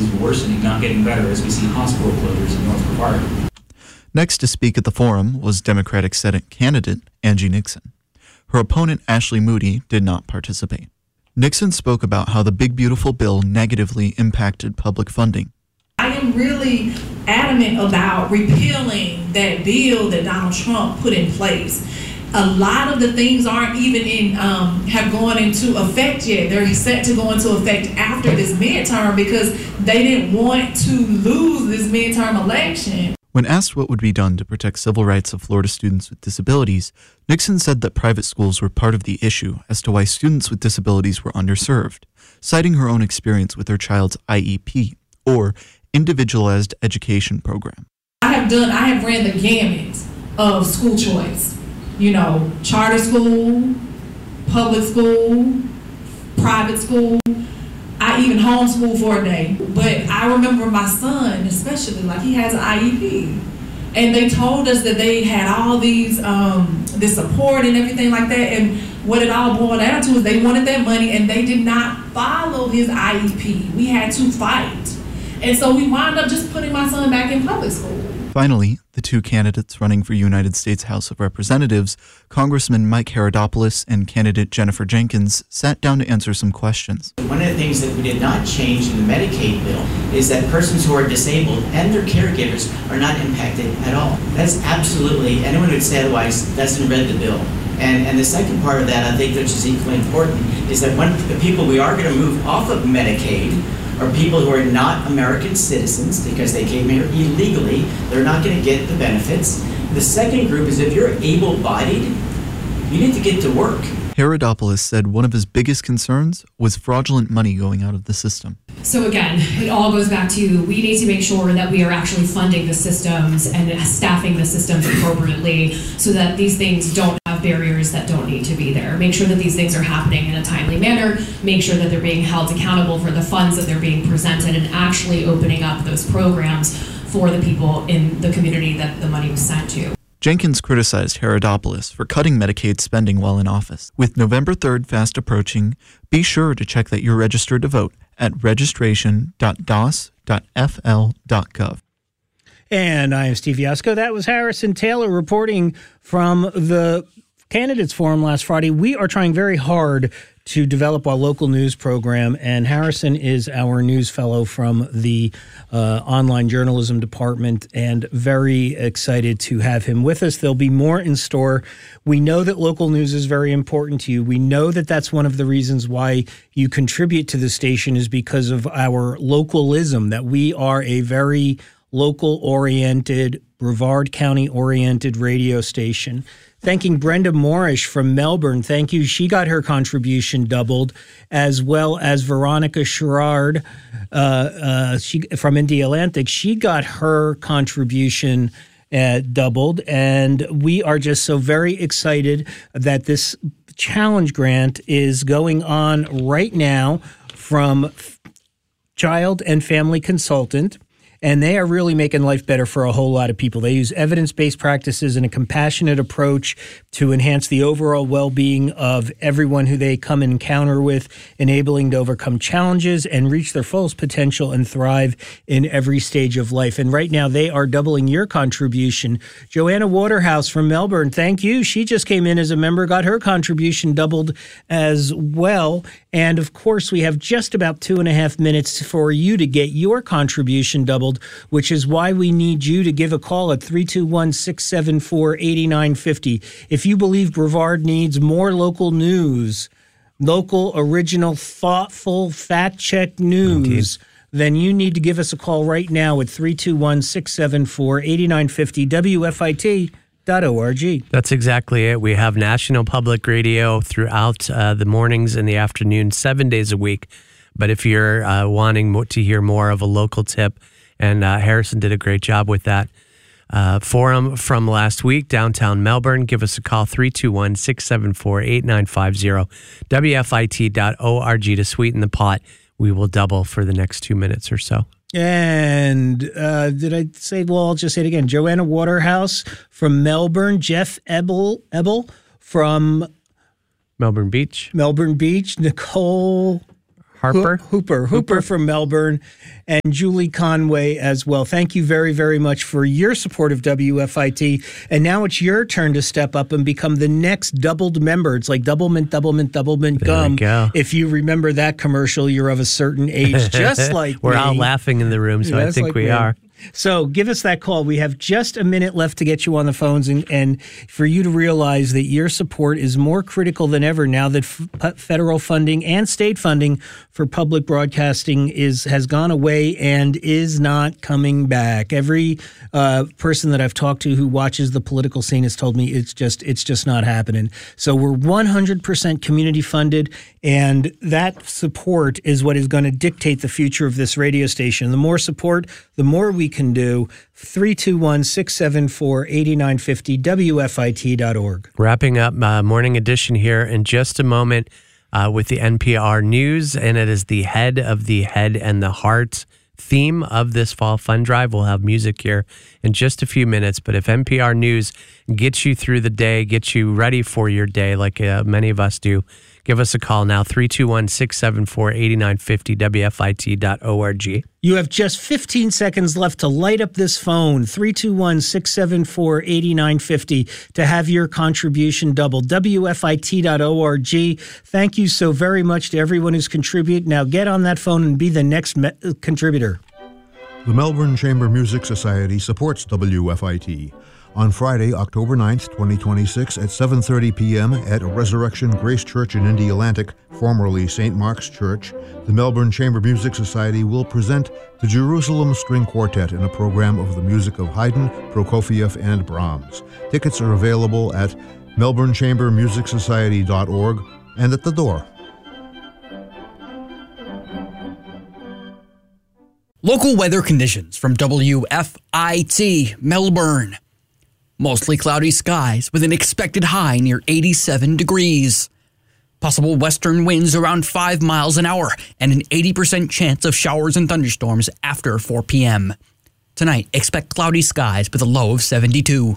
is worsening, not getting better, as we see hospital closures in North Brevard. Next to speak at the forum was Democratic Senate candidate Angie Nixon. Her opponent, Ashley Moody, did not participate. Nixon spoke about how the Big Beautiful Bill negatively impacted public funding. I am really adamant about repealing that bill that Donald Trump put in place. A lot of the things aren't even have gone into effect yet. They're set to go into effect after this midterm because they didn't want to lose this midterm election. When asked what would be done to protect civil rights of Florida students with disabilities, Nixon said that private schools were part of the issue as to why students with disabilities were underserved, citing her own experience with her child's IEP, or Individualized Education Program. I have ran the gamut of school choice. Charter school, public school, private school. I even homeschooled for a day. But I remember my son, especially, he has an IEP. And they told us that they had all these, this support and everything like that. And what it all boiled down to is they wanted that money and they did not follow his IEP. We had to fight. And so we wound up just putting my son back in public school. Finally, the two candidates running for United States House of Representatives, Congressman Mike Herodopoulos and candidate Jennifer Jenkins, sat down to answer some questions. One of the things that we did not change in the Medicaid bill is that persons who are disabled and their caregivers are not impacted at all. That's absolutely, anyone who would say otherwise doesn't read the bill. And the second part of that, I think, which is equally important, is that when the people we are going to move off of Medicaid are people who are not American citizens because they came here illegally. They're not going to get the benefits. The second group is if you're able-bodied, you need to get to work. Herodopoulos said one of his biggest concerns was fraudulent money going out of the system. So again, it all goes back to we need to make sure that we are actually funding the systems and staffing the systems appropriately so that these things don't have barriers that don't need to be there. Make sure that these things are happening in a timely manner. Make sure that they're being held accountable for the funds that they're being presented and actually opening up those programs for the people in the community that the money was sent to. Jenkins criticized Herodopoulos for cutting Medicaid spending while in office. With November 3rd fast approaching, be sure to check that you're registered to vote at registration.dos.fl.gov. And I am Steve Yasko. That was Harrison Taylor reporting from the Candidates Forum last Friday. We are trying very hard to develop our local news program, and Harrison is our news fellow from the online journalism department, and very excited to have him with us. There'll be more in store. We know that local news is very important to you. We know that that's one of the reasons why you contribute to the station is because of our localism, that we are a very local-oriented, Brevard County-oriented radio station. Thanking Brenda Moorish from Melbourne. Thank you. She got her contribution doubled, as well as Veronica Sherrard from Indy Atlantic. She got her contribution doubled. And we are just so very excited that this challenge grant is going on right now from Child and Family Consultant. And they are really making life better for a whole lot of people. They use evidence-based practices and a compassionate approach to enhance the overall well-being of everyone who they come and encounter with, enabling to overcome challenges and reach their fullest potential and thrive in every stage of life. And right now, they are doubling your contribution. Joanna Waterhouse from Melbourne, thank you. She just came in as a member, got her contribution doubled as well. And of course, we have just about 2.5 minutes for you to get your contribution doubled, which is why we need you to give a call at 321-674-8950. If you believe Brevard needs more local news, local, original, thoughtful, fact-check news, then you need to give us a call right now at 321-674-8950, WFIT.org. That's exactly it. We have National Public Radio throughout the mornings and the afternoons, 7 days a week. But if you're wanting to hear more of a local tip, and Harrison did a great job with that forum from last week, downtown Melbourne, give us a call, 321-674-8950, WFIT.org to sweeten the pot. We will double for the next 2 minutes or so. And did I say, well, I'll just say it again. Joanna Waterhouse from Melbourne, Jeff Ebel from Melbourne Beach, Nicole Hooper from Melbourne, and Julie Conway as well. Thank you very, very much for your support of WFIT. And now it's your turn to step up and become the next doubled member. It's like doublemint gum. If you remember that commercial, you're of a certain age, just like We're me. all laughing in the room, so I think like we are. So give us that call. We have just a minute left to get you on the phones and for you to realize that your support is more critical than ever now that federal funding and state funding for public broadcasting has gone away and is not coming back. Every person that I've talked to who watches the political scene has told me it's just not happening. So we're 100% community funded, and that support is what is going to dictate the future of this radio station. The more support, the more we can do. 321-674-8950, WFIT.org. Wrapping up Morning Edition here in just a moment with the NPR News, and it is the Head of the Head and the Heart theme of this fall fund drive. We'll have music here in just a few minutes, but if NPR News gets you through the day, gets you ready for your day like many of us do, give us a call now, 321-674-8950, WFIT.org. You have just 15 seconds left to light up this phone, 321-674-8950, to have your contribution doubled, WFIT.org. Thank you so very much to everyone who's contributed. Now get on that phone and be the next contributor. The Melbourne Chamber Music Society supports WFIT. On Friday, October 9th, 2026 at 7:30 p.m. at Resurrection Grace Church in Indialantic, formerly St. Mark's Church, the Melbourne Chamber Music Society will present the Jerusalem String Quartet in a program of the music of Haydn, Prokofiev, and Brahms. Tickets are available at melbournechambermusicsociety.org and at the door. Local weather conditions from WFIT Melbourne. Mostly cloudy skies with an expected high near 87 degrees. Possible western winds around 5 miles an hour and an 80% chance of showers and thunderstorms after 4 p.m. Tonight, expect cloudy skies with a low of 72.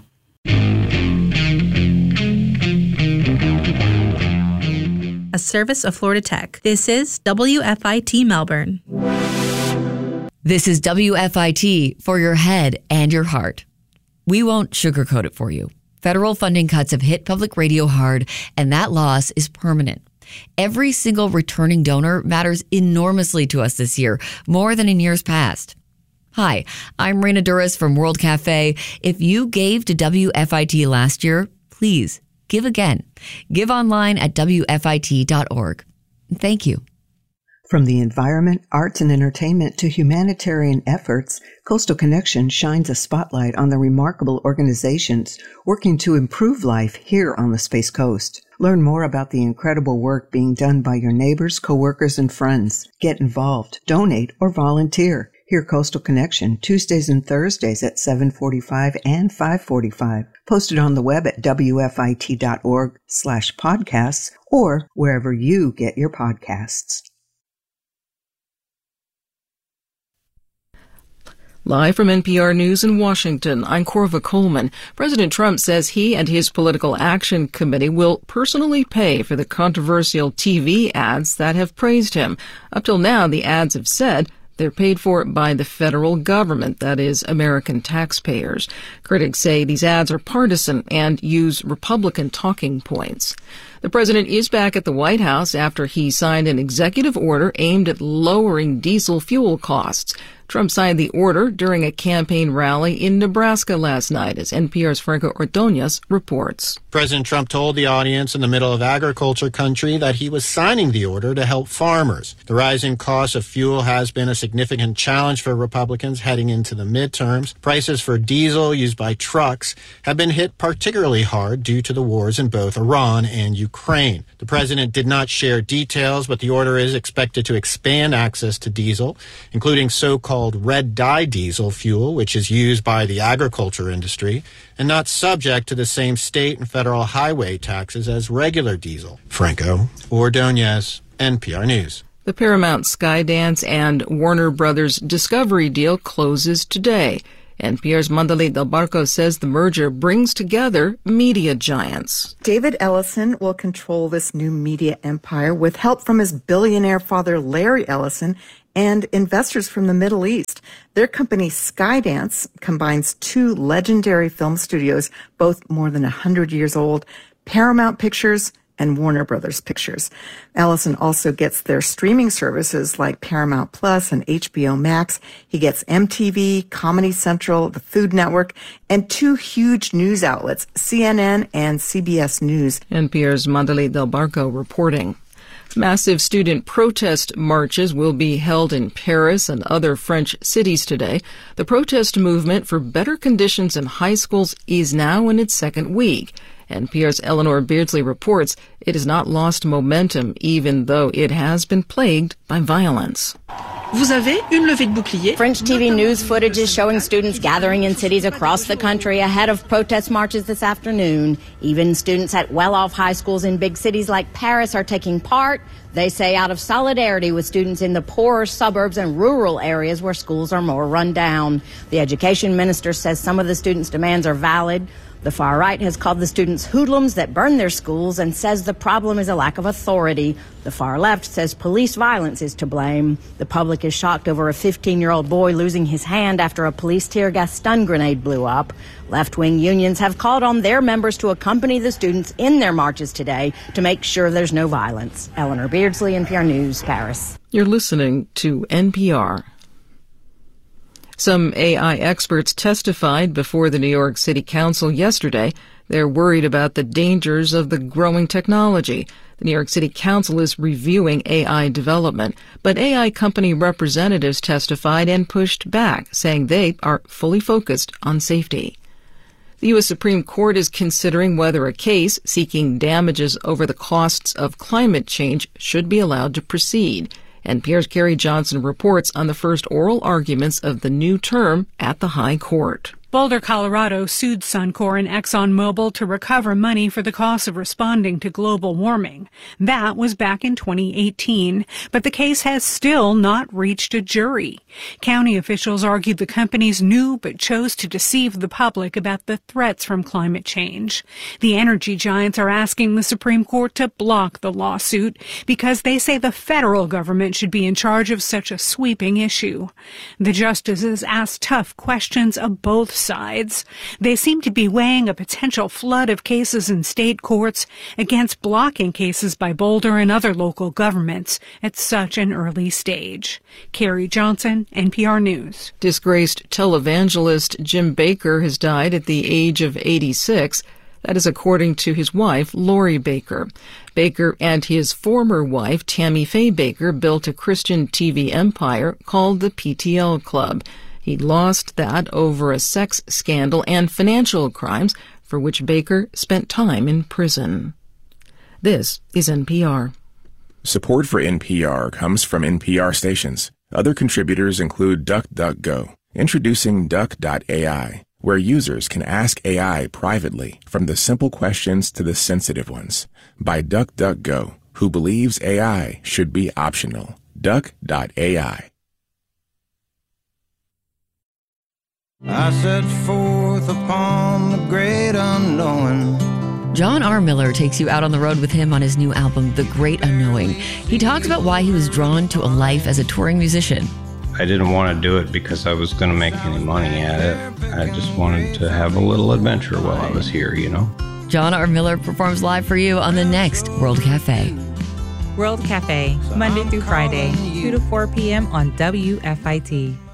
A service of Florida Tech. This is WFIT Melbourne. This is WFIT for your head and your heart. We won't sugarcoat it for you. Federal funding cuts have hit public radio hard, and that loss is permanent. Every single returning donor matters enormously to us this year, more than in years past. Hi, I'm Raina Duras from World Cafe. If you gave to WFIT last year, please give again. Give online at WFIT.org. Thank you. From the environment, arts, and entertainment to humanitarian efforts, Coastal Connection shines a spotlight on the remarkable organizations working to improve life here on the Space Coast. Learn more about the incredible work being done by your neighbors, coworkers, and friends. Get involved, donate, or volunteer. Hear Coastal Connection Tuesdays and Thursdays at 7:45 and 5:45. Posted on the web at wfit.org/podcasts or wherever you get your podcasts. Live from NPR News in Washington, I'm Corva Coleman. President Trump says he and his Political Action Committee will personally pay for the controversial TV ads that have praised him. Up till now, the ads have said they're paid for by the federal government, that is, American taxpayers. Critics say these ads are partisan and use Republican talking points. The president is back at the White House after he signed an executive order aimed at lowering diesel fuel costs. Trump signed the order during a campaign rally in Nebraska last night, as NPR's Franco Ordonez reports. President Trump told the audience in the middle of agriculture country that he was signing the order to help farmers. The rising cost of fuel has been a significant challenge for Republicans heading into the midterms. Prices for diesel used by trucks have been hit particularly hard due to the wars in both Iran and Ukraine. The president did not share details, but the order is expected to expand access to diesel, including so-called red dye diesel fuel, which is used by the agriculture industry and not subject to the same state and federal highway taxes as regular diesel. Franco Ordonez, NPR News. The Paramount Skydance and Warner Brothers Discovery deal closes today. NPR's Mandalay Del Barco says the merger brings together media giants. David Ellison will control this new media empire with help from his billionaire father, Larry Ellison, and investors from the Middle East. Their company, Skydance, combines two legendary film studios, both more than 100 years old, Paramount Pictures and Warner Brothers Pictures. Ellison also gets their streaming services like Paramount Plus and HBO Max. He gets MTV, Comedy Central, the Food Network, and two huge news outlets, CNN and CBS News. NPR's Mandalay Del Barco reporting. Massive student protest marches will be held in Paris and other French cities today. The protest movement for better conditions in high schools is now in its second week. NPR's Eleanor Beardsley reports it has not lost momentum, even though it has been plagued by violence. Vous avez une levée de bouclier. French TV news footage is showing students gathering in cities across the country ahead of protest marches this afternoon. Even students at well-off high schools in big cities like Paris are taking part. They say out of solidarity with students in the poorer suburbs and rural areas where schools are more run down. The education minister says some of the students' demands are valid. The far right has called the students hoodlums that burn their schools and says the problem is a lack of authority. The far left says police violence is to blame. The public is shocked over a 15-year-old boy losing his hand after a police tear gas stun grenade blew up. Left-wing unions have called on their members to accompany the students in their marches today to make sure there's no violence. Eleanor Beardsley, NPR News, Paris. You're listening to NPR. Some AI experts testified before the New York City Council yesterday. They're worried about the dangers of the growing technology. The New York City Council is reviewing AI development, but AI company representatives testified and pushed back, saying they are fully focused on safety. The U.S. Supreme Court is considering whether a case seeking damages over the costs of climate change should be allowed to proceed. NPR's Carrie Johnson reports on the first oral arguments of the new term at the High Court. Boulder, Colorado sued Suncor and ExxonMobil to recover money for the cost of responding to global warming. That was back in 2018, but the case has still not reached a jury. County officials argued the companies knew but chose to deceive the public about the threats from climate change. The energy giants are asking the Supreme Court to block the lawsuit because they say the federal government should be in charge of such a sweeping issue. The justices asked tough questions of both sides. They seem to be weighing a potential flood of cases in state courts against blocking cases by Boulder and other local governments at such an early stage. Carrie Johnson, NPR News. Disgraced televangelist Jim Bakker has died at the age of 86. That is according to his wife, Lori Bakker. Bakker and his former wife, Tammy Faye Bakker, built a Christian TV empire called the PTL Club. He lost that over a sex scandal and financial crimes for which Bakker spent time in prison. This is NPR. Support for NPR comes from NPR stations. Other contributors include DuckDuckGo, introducing Duck.ai, where users can ask AI privately, from the simple questions to the sensitive ones, by DuckDuckGo, who believes AI should be optional. Duck.ai. I set forth upon the great unknown. John R. Miller takes you out on the road with him on his new album, The Great Unknowing. He talks about why he was drawn to a life as a touring musician. I didn't want to do it because I was going to make any money at it. I just wanted to have a little adventure while I was here, you know? John R. Miller performs live for you on the next World Cafe. World Cafe, Monday through Friday, 2 to 4 p.m. on WFIT.